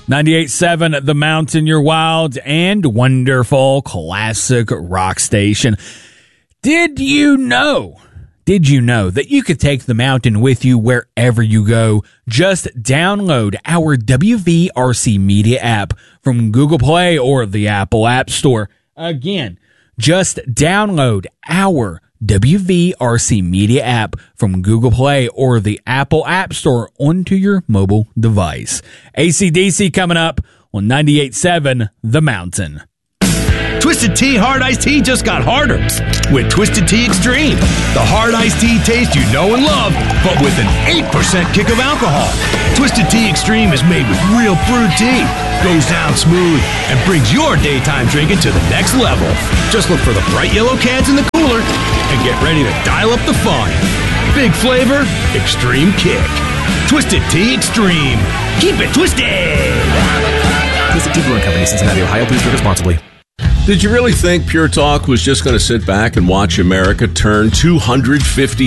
98.7 The Mountain, your wild and wonderful classic rock station. Did you know that you could take the mountain with you wherever you go? Just download our WVRC Media app from Google Play or the Apple App Store. Again, just download our WVRC Media app from Google Play or the Apple App Store onto your mobile device. AC/DC coming up on 98.7 The Mountain. Twisted Tea Hard Iced Tea just got harder with Twisted Tea Extreme. The hard iced tea taste you know and love, but with an 8% kick of alcohol. Twisted Tea Extreme is made with real brewed tea, goes down smooth, and brings your daytime drinking to the next level. Just look for the bright yellow cans in the cooler and get ready to dial up the fun. Big flavor, extreme kick. Twisted Tea Extreme. Keep it twisted. Twisted Tea Brewing Company, Cincinnati, Ohio. Please drink responsibly. Did you really think Pure Talk was just going to sit back and watch America turn 250